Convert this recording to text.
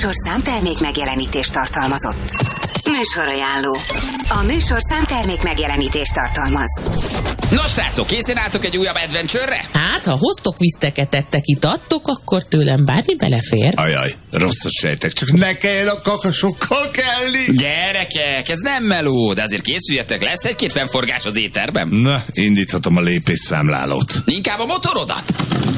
műsor számtermék megjelenítést tartalmazott. Műsorajánló. A műsor számtermék megjelenítést tartalmaz. Nos, srácok, készen álltok egy újabb adventure-re? Hát, ha hoztok viszteket, tettek, itattok, akkor tőlem bármi belefér. Ajaj, rosszat sejtek, csak ne kelljen a kakasokkal kelni. Gyerekek, ez nem meló, de azért készüljetek, lesz egy-két fennforgás az éterben. Na, indíthatom a lépésszámlálót. Inkább a motorodat.